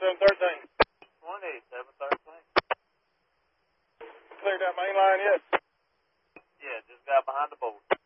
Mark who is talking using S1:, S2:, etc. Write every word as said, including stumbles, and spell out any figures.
S1: seven thirteen.
S2: twenty-seven thirteen.
S1: Cleared that main line yet?
S2: Yeah, just got behind the board.